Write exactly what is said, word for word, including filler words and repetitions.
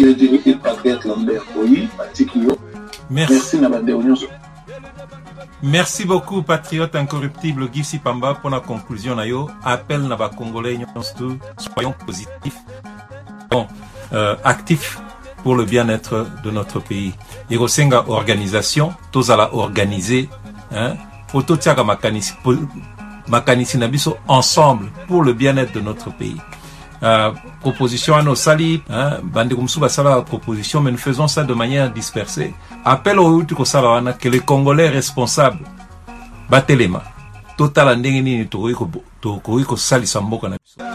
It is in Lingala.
le patriote Lambert Oyi, Matikio. Merci Nabadeo Nyonso. Merci beaucoup, patriote incorruptible Gibbsy Pamba, pour la conclusion. Nayo, appel Naba Congolais, soyons positifs, bon, euh, actifs pour le bien-être de notre pays. Irosenga organisation, tous à la organiser, hein, Ototiaga Makanisi, Makanisi Nabiso, ensemble pour le bien-être de notre pays. Euh, proposition à nos salis, hein, Bandikumsu Basala proposition, mais nous faisons ça de manière dispersée. Appel au Utuko Salawana que les Congolais responsables, Batelema, total andengini ni Tokoiko Sali Samboka Nabiso.